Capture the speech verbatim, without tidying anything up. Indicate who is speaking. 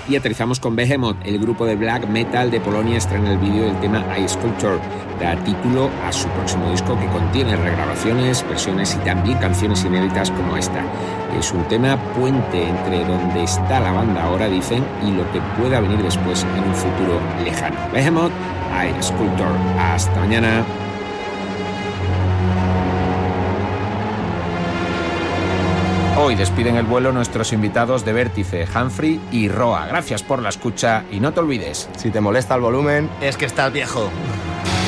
Speaker 1: Y aterrizamos con Behemoth. El grupo de black metal de Polonia estrena el vídeo del tema I Sculpture. Da título a su próximo disco, que contiene regrabaciones, versiones y también canciones inéditas como esta. Es un tema puente entre donde está la banda ahora, dicen, y lo que pueda venir después en un futuro lejano. Behemoth, I Sculpture. Hasta mañana. Hoy despiden el vuelo nuestros invitados de Vértice, Humphrey y Roa. Gracias por la escucha y no te olvides,
Speaker 2: si te molesta el volumen,
Speaker 3: es que estás viejo.